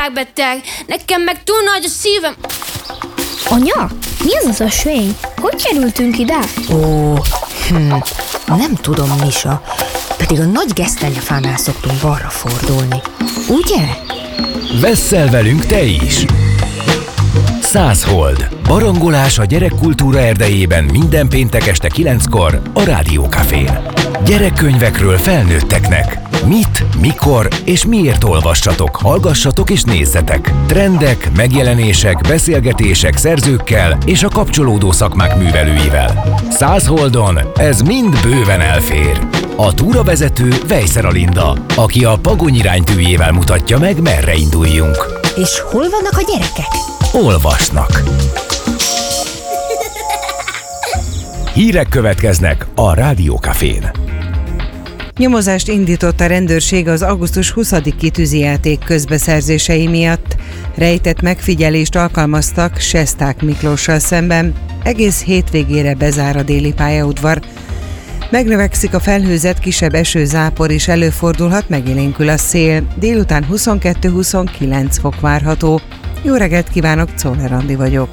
világbeteg, nekem meg túl nagy a szívem. Anya, mi az ösvény? Hogy kerültünk ide? Nem tudom, Misa, pedig a nagy gesztenyefánál szoktunk balra fordulni. Ugye? Vesszel velünk te is! 100 Hold. Barangolás a gyerekkultúra erdejében minden péntek este 9-kor a Rádiókafén. Gyerekkönyvekről felnőtteknek. Mit, mikor és miért olvassatok, hallgassatok és nézzetek. Trendek, megjelenések, beszélgetések szerzőkkel és a kapcsolódó szakmák művelőivel. 100 Holdon ez mind bőven elfér. A túravezető Vejszer Alinda, aki a Pagony iránytűjével mutatja meg, merre induljunk. És hol vannak a gyerekek? Olvasnak. Hírek következnek a Rádiókafén. Nyomozást indított a rendőrség az augusztus 20-i tűzijáték közbeszerzései miatt. Rejtett megfigyelést alkalmaztak Sesták Miklóssal szemben. Egész hétvégére bezár a déli pályaudvar. Megnövekszik a felhőzet, kisebb esőzápor is előfordulhat, megélénkül a szél. Délután 22-29 fok várható. Jó reggelt kívánok, Czoller Andi vagyok.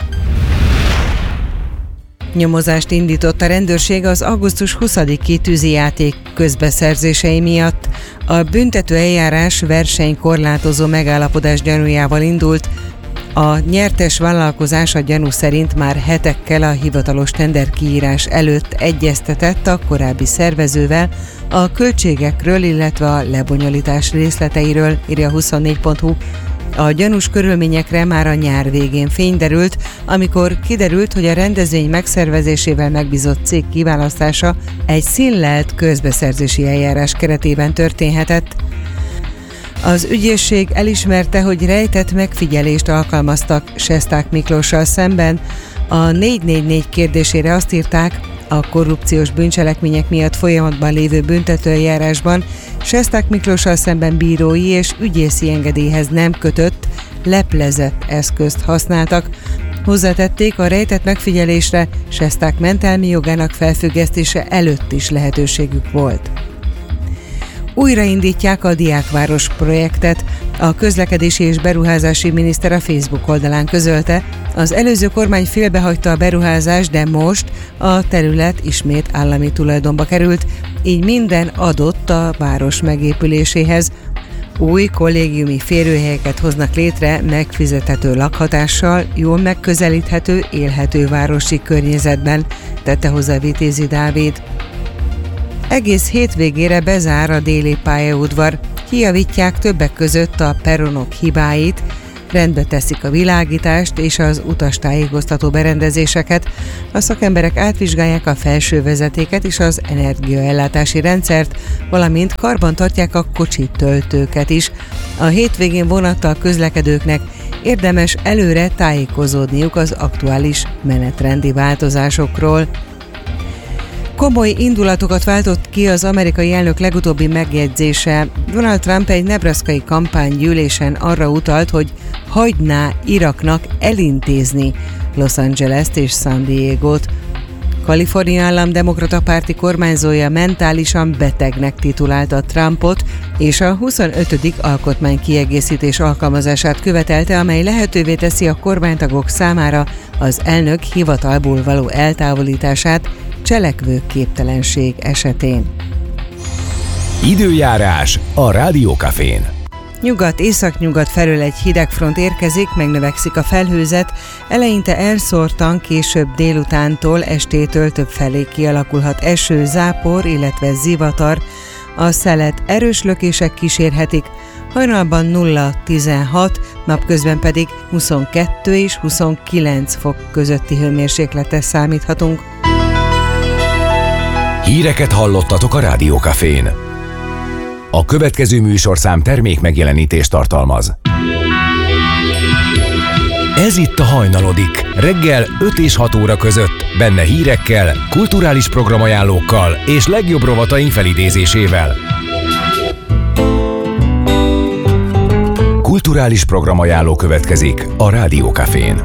Nyomozást indított a rendőrség az augusztus 20-i tűzijáték közbeszerzései miatt. A büntető eljárás versenykorlátozó megállapodás gyanújával indult. A nyertes vállalkozás a gyanú szerint már hetekkel a hivatalos tenderkiírás előtt egyeztetett a korábbi szervezővel a költségekről, illetve a lebonyolítás részleteiről, írja 24.hu. A gyanús körülményekre már a nyár végén fény derült, amikor kiderült, hogy a rendezvény megszervezésével megbízott cég kiválasztása egy színlelt közbeszerzési eljárás keretében történhetett. Az ügyészség elismerte, hogy rejtett megfigyelést alkalmaztak Sesták Miklóssal szemben. A 444 kérdésére azt írták, a korrupciós bűncselekmények miatt folyamatban lévő büntetőeljárásban Sesták Miklóssal szemben bírói és ügyészi engedélyhez nem kötött, leplezett eszközt használtak. Hozzátették, a rejtett megfigyelésre Sesták mentelmi jogának felfüggesztése előtt is lehetőségük volt. Újraindítják a Diákváros projektet. A közlekedési és beruházási miniszter a Facebook oldalán közölte, az előző kormány félbehagyta a beruházást, de most a terület ismét állami tulajdonba került, így minden adott a város megépüléséhez. Új kollégiumi férőhelyeket hoznak létre megfizethető lakhatással, jól megközelíthető, élhető városi környezetben, tette hozzá Vitézi Dávid. Egész hétvégére bezár a déli pályaudvar. Kijavítják többek között a peronok hibáit, rendbe teszik a világítást és az utastájékoztató berendezéseket. A szakemberek átvizsgálják a felső vezetéket és az energiaellátási rendszert, valamint karban tartják a kocsitöltőket is. A hétvégén vonattal közlekedőknek érdemes előre tájékozódniuk az aktuális menetrendi változásokról. Komoly indulatokat váltott ki az amerikai elnök legutóbbi megjegyzése. Donald Trump egy nebraskai kampánygyűlésen arra utalt, hogy hagyná Iraknak elintézni Los Angeles-t és San Diegót. Kalifornia állam demokrata párti kormányzója mentálisan betegnek titulálta Trumpot, és a 25. alkotmánykiegészítés alkalmazását követelte, amely lehetővé teszi a kormánytagok számára az elnök hivatalból való eltávolítását cselekvő képtelenség esetén. Időjárás a Rádiókafén. Nyugat-északnyugat felől egy hidegfront érkezik, megnövekszik a felhőzet, eleinte elszórtan, később délutántól, estétől több felé kialakulhat eső, zápor, illetve zivatar. A szelet erős lökések kísérhetik, hajnalban 0-16, napközben pedig 22 és 29 fok közötti hőmérsékletre számíthatunk. Híreket hallottatok a Rádiókafén. A következő műsorszám termék megjelenítést tartalmaz. Ez itt a Hajnalodik, reggel 5 és 6 óra között, benne hírekkel, kulturális programajánlókkal és legjobb rovataink felidézésével. Kulturális programajánló következik a Rádiókafén.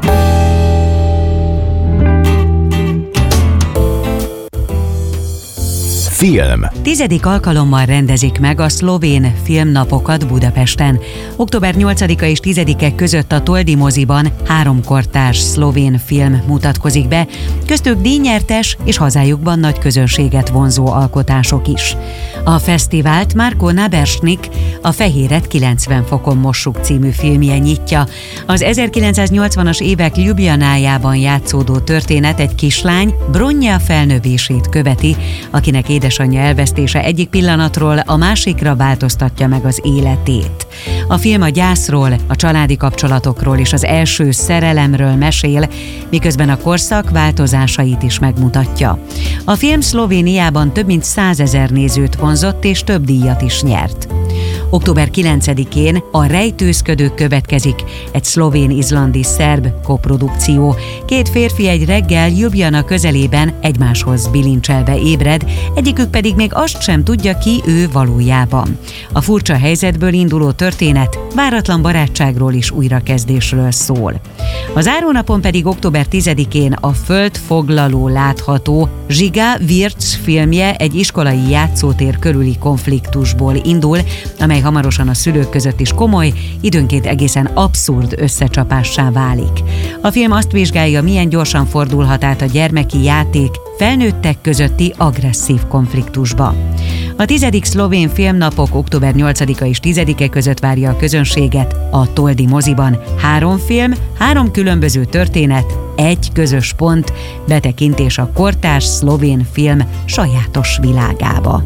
Film. 10. alkalommal rendezik meg a szlovén filmnapokat Budapesten. Október 8-a és 10-e között a Toldi moziban 3 kortárs szlovén film mutatkozik be, köztük díjnyertes és hazájukban nagy közönséget vonzó alkotások is. A fesztivált Marko Nabersnik a Fehéret 90 fokon mossuk című filmje nyitja. Az 1980-as évek Ljubljanájában játszódó történet egy kislány, Bronja felnövését követi, akinek édesanyja elvesztése egyik pillanatról a másikra változtatja meg az életét. A film a gyászról, a családi kapcsolatokról és az első szerelemről mesél, miközben a korszak változásait is megmutatja. A film Szlovéniában több mint 100 000 nézőt vonzott és több díjat is nyert. Október 9-én a Rejtőzködők következik, egy szlovén-izlandi-szerb koprodukció. 2 férfi egy reggel Ljubljana közelében egymáshoz bilincselve ébred, egyikük pedig még azt sem tudja, ki ő valójában. A furcsa helyzetből induló történet váratlan barátságról és újrakezdésről szól. A zárónapon pedig október 10-én a Földfoglaló látható. Zsiga Virc filmje egy iskolai játszótér körüli konfliktusból indul, amely hamarosan a szülők között is komoly, időnként egészen abszurd összecsapássá válik. A film azt vizsgálja, milyen gyorsan fordulhat át a gyermeki játék felnőttek közötti agresszív konfliktusba. A 10. szlovén filmnapok október 8-a és 10-e között várja a közönséget a Toldi moziban. 3 film, 3 különböző történet, egy közös pont, betekintés a kortárs szlovén film sajátos világába.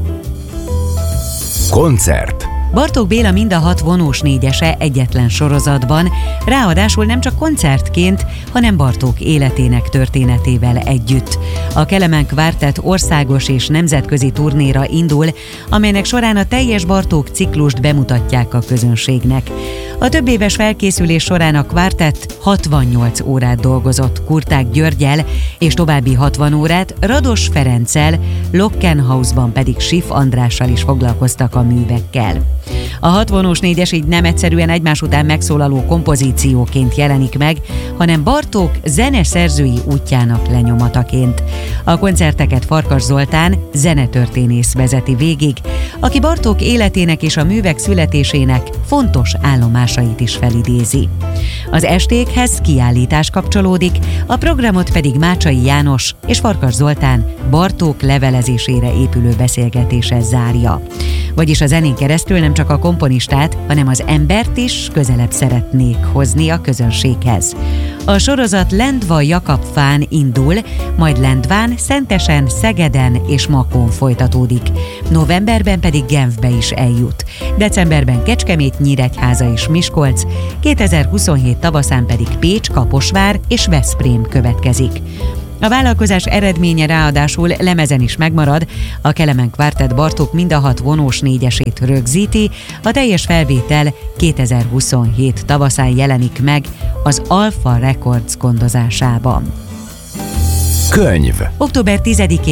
Koncert. Bartók Béla mind a 6 vonós négyese egyetlen sorozatban, ráadásul nem csak koncertként, hanem Bartók életének történetével együtt. A Kelemen Quartet országos és nemzetközi turnéra indul, amelynek során a teljes Bartók ciklust bemutatják a közönségnek. A többéves felkészülés során a Quartet 68 órát dolgozott Kurták Györggyel, és további 60 órát Rados Ferenccel, Lockenhausban pedig Schiff Andrással is foglalkoztak a művekkel. A 6 vonós négyes így nem egyszerűen egymás után megszólaló kompozícióként jelenik meg, hanem Bartók zeneszerzői útjának lenyomataként. A koncerteket Farkas Zoltán zenetörténész vezeti végig, aki Bartók életének és a művek születésének fontos állomásait is felidézi. Az estékhez kiállítás kapcsolódik, a programot pedig Mácsai János és Farkas Zoltán Bartók levelezésére épülő beszélgetése zárja. Vagyis a zenén keresztül nem csak a komponistát, hanem az embert is közelebb szeretnék hozni a közönséghez. A sorozat Lendva Jakabfán indul, majd Lendván, Szentesen, Szegeden és Makón folytatódik. Novemberben pedig Genfbe is eljut. Decemberben Kecskemét, Nyíregyháza és Miskolc, 2027 tavaszán pedig Pécs, Kaposvár és Veszprém következik. A vállalkozás eredménye ráadásul lemezen is megmarad, a Kelemen Quartet Bartók mind a 6 vonós négyesét rögzíti, a teljes felvétel 2027 tavaszán jelenik meg az Alpha Records gondozásában. Könyv. Október 10-én